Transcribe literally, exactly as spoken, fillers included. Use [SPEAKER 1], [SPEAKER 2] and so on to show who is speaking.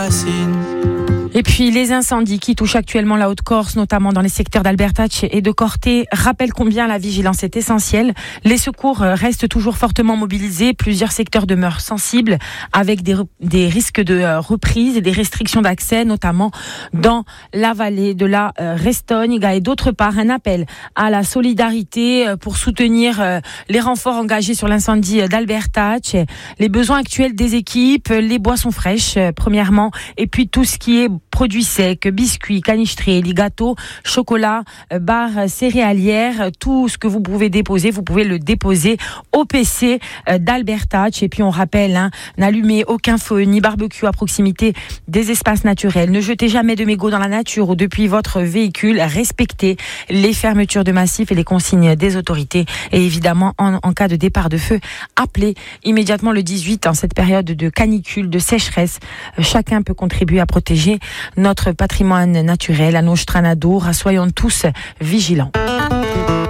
[SPEAKER 1] Et puis les incendies qui touchent actuellement la Haute-Corse, notamment dans les secteurs d'Albertach et de Corté, rappellent combien la vigilance est essentielle. Les secours restent toujours fortement mobilisés. Plusieurs secteurs demeurent sensibles avec des, des risques de reprise et des restrictions d'accès, notamment dans la vallée de la Restogne. Et d'autre part, un appel à la solidarité pour soutenir les renforts engagés sur l'incendie d'Albertach, les besoins actuels des équipes, les boissons fraîches, premièrement, et puis tout ce qui est produits secs, biscuits, canisteries, les gâteaux, chocolat, barres céréalières, tout ce que vous pouvez déposer, vous pouvez le déposer au P C d'Albertach. Et puis on rappelle, hein, n'allumez aucun feu ni barbecue à proximité des espaces naturels. Ne jetez jamais de mégots dans la nature ou depuis votre véhicule. Respectez les fermetures de massifs et les consignes des autorités. Et évidemment, en, en cas de départ de feu, appelez immédiatement le dix-huit en cette période de canicule, de sécheresse. Chacun peut contribuer à protéger notre patrimoine naturel, à nos Stranadour. Soyons tous vigilants.